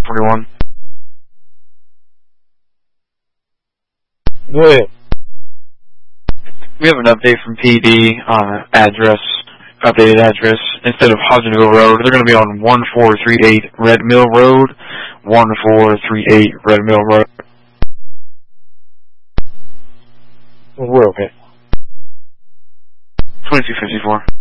41. Go ahead. We have an update from PD on updated address. Instead of Hodgenville Road, they're going to be on 1438 Red Mill Road. 1438 Red Mill Road. We're okay. 2254.